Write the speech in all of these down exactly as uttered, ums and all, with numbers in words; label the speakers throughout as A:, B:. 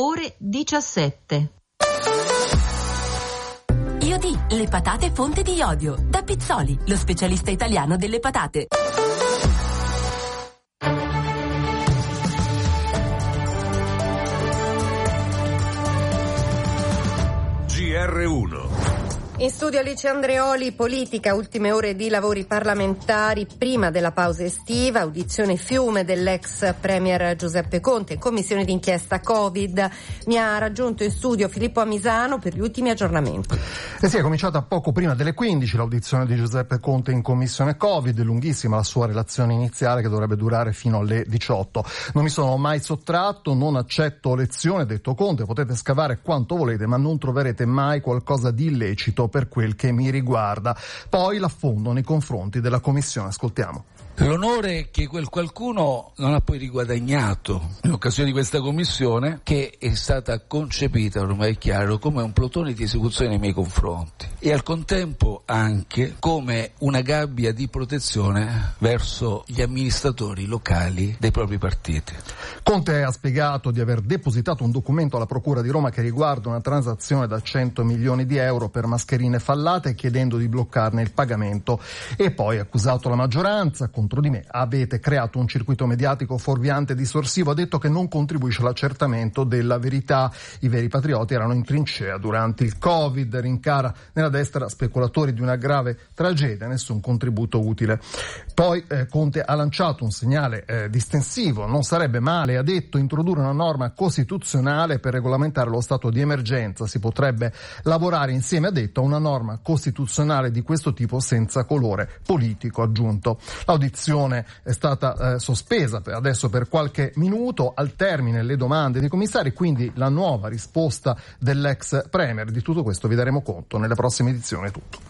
A: ore diciassette.
B: Iodi, le patate fonte di iodio. Da Pizzoli, lo specialista italiano delle patate.
C: G R uno.
D: In studio Alice Andreoli, politica, ultime ore di lavori parlamentari prima della pausa estiva, audizione fiume dell'ex premier Giuseppe Conte in commissione d'inchiesta Covid. Mi ha raggiunto in studio Filippo Amisano per gli ultimi aggiornamenti.
E: E sì, è cominciata poco prima delle quindici l'audizione di Giuseppe Conte in commissione Covid, lunghissima la sua relazione iniziale che dovrebbe durare fino alle diciotto. Non mi sono mai sottratto, non accetto lezioni, ha detto Conte, potete scavare quanto volete ma non troverete mai qualcosa di illecito per quel che mi riguarda. Poi l'affondo nei confronti della commissione. Ascoltiamo.
F: L'onore che quel qualcuno non ha poi riguadagnato in occasione di questa commissione, che è stata concepita, ormai è chiaro, come un plotone di esecuzione nei miei confronti e al contempo anche come una gabbia di protezione verso gli amministratori locali dei propri partiti.
E: Conte ha spiegato di aver depositato un documento alla Procura di Roma che riguarda una transazione da cento milioni di euro per mascherine fallate, chiedendo di bloccarne il pagamento, e poi ha accusato la maggioranza. Contro di me avete creato un circuito mediatico fuorviante e distorsivo, ha detto che non contribuisce all'accertamento della verità. I veri patrioti erano in trincea durante il Covid, rincara nella destra speculatori di una grave tragedia, nessun contributo utile. Poi eh, Conte ha lanciato un segnale eh, distensivo, non sarebbe male, ha detto, introdurre una norma costituzionale per regolamentare lo stato di emergenza, si potrebbe lavorare insieme, ha detto, a una norma costituzionale di questo tipo senza colore politico, aggiunto. L'audizione è stata eh, sospesa per adesso per qualche minuto, al termine le domande dei commissari, quindi la nuova risposta dell'ex premier. Di tutto questo vi daremo conto nelle prossime edizioni. È tutto.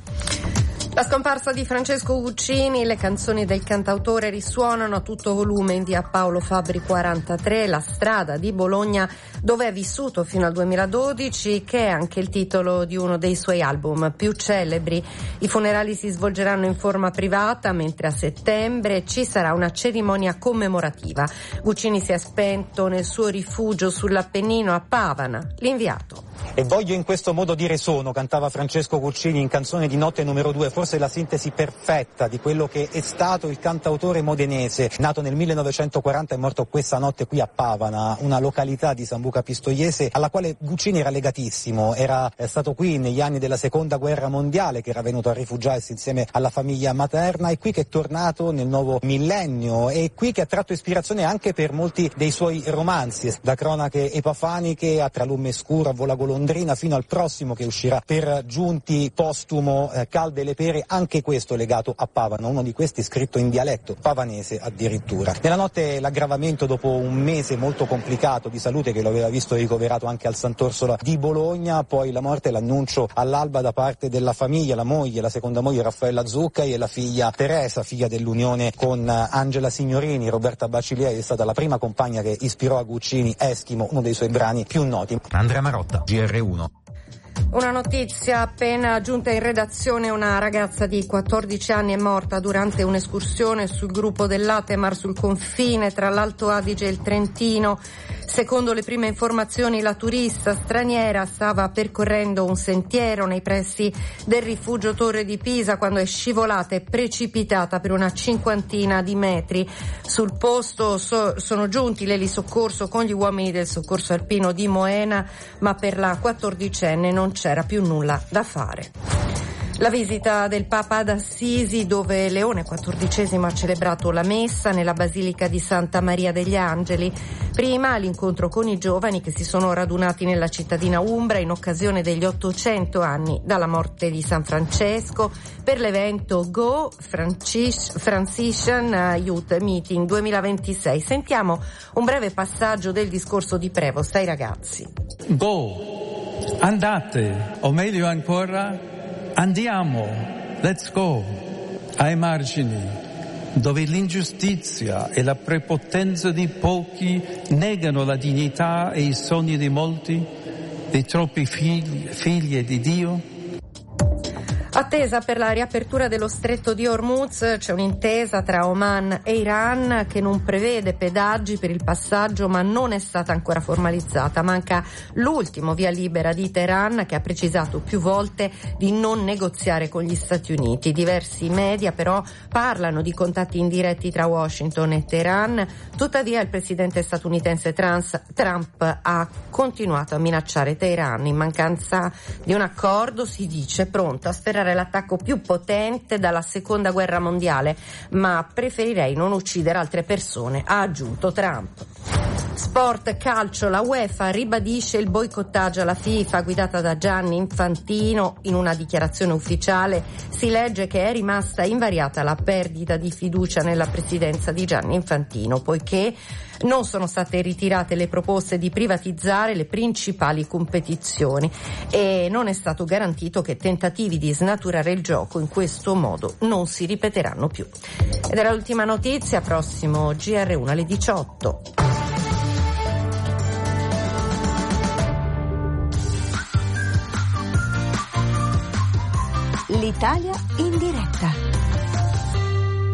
D: La scomparsa di Francesco Guccini, le canzoni del cantautore risuonano a tutto volume in via Paolo Fabbri quarantatré, la strada di Bologna dove è vissuto fino al duemiladodici, che è anche il titolo di uno dei suoi album più celebri. I funerali si svolgeranno in forma privata, mentre a settembre ci sarà una cerimonia commemorativa. Guccini si è spento nel suo rifugio sull'Appennino a Pavana. L'inviato.
G: E voglio in questo modo dire sono, cantava Francesco Guccini in Canzone di notte numero due, forse la sintesi perfetta di quello che è stato il cantautore modenese, nato nel millenovecentoquaranta e morto questa notte qui a Pavana, una località di Sambuca Pistoiese alla quale Guccini era legatissimo. Era stato qui negli anni della seconda guerra mondiale, che era venuto a rifugiarsi insieme alla famiglia materna, e qui che è tornato nel nuovo millennio, e qui che ha tratto ispirazione anche per molti dei suoi romanzi, da Cronache epafaniche a Tra lume e scuro, a Vola Golondrina, fino al prossimo che uscirà per Giunti postumo, eh, Calde le pere, anche questo legato a Pavana, uno di questi scritto in dialetto pavanese addirittura. Nella notte l'aggravamento dopo un mese molto complicato di salute che lo aveva visto ricoverato anche al Sant'Orsola di Bologna, poi la morte e l'annuncio all'alba da parte della famiglia, la moglie, la seconda moglie Raffaella Zuccai e la figlia Teresa, figlia dell'unione con Angela Signorini. Roberta Baciglieri è stata la prima compagna che ispirò a Guccini Eschimo, uno dei suoi brani più noti.
H: Andrea Marotta, G R uno.
D: Una notizia appena giunta in redazione: una ragazza di quattordici anni è morta durante un'escursione sul gruppo dell'Atemar sul confine tra l'Alto Adige e il Trentino. Secondo le prime informazioni, la turista straniera stava percorrendo un sentiero nei pressi del rifugio Torre di Pisa quando è scivolata e precipitata per una cinquantina di metri. Sul posto so- sono giunti l'elisoccorso con gli uomini del soccorso alpino di Moena, ma per la quattordicenne non c'era più nulla da fare. La visita del Papa ad Assisi, dove Leone quattordicesimo ha celebrato la messa nella Basilica di Santa Maria degli Angeli. Prima l'incontro con i giovani che si sono radunati nella cittadina umbra in occasione degli ottocento anni dalla morte di San Francesco per l'evento Go Francis- Franciscan Youth Meeting duemilaventisei. Sentiamo un breve passaggio del discorso di Prevost ai ragazzi.
I: Go, andate, o meglio ancora, andiamo, let's go, ai margini, dove l'ingiustizia e la prepotenza di pochi negano la dignità e i sogni di molti, dei troppi figli, figlie di Dio.
D: Attesa per la riapertura dello stretto di Hormuz, c'è un'intesa tra Oman e Iran che non prevede pedaggi per il passaggio, ma non è stata ancora formalizzata. Manca l'ultimo via libera di Teheran, che ha precisato più volte di non negoziare con gli Stati Uniti. Diversi media però parlano di contatti indiretti tra Washington e Teheran. Tuttavia il presidente statunitense Trump ha continuato a minacciare Teheran. In mancanza di un accordo si dice pronto a sferrare l'attacco più potente dalla seconda guerra mondiale, ma preferirei non uccidere altre persone, ha aggiunto Trump. Sport, calcio, la UEFA ribadisce il boicottaggio alla FIFA guidata da Gianni Infantino. In una dichiarazione ufficiale si legge che è rimasta invariata la perdita di fiducia nella presidenza di Gianni Infantino, poiché non sono state ritirate le proposte di privatizzare le principali competizioni e non è stato garantito che tentativi di snaturare il gioco in questo modo non si ripeteranno più. Ed era l'ultima notizia, prossimo G R uno alle diciotto.
B: L'Italia in diretta.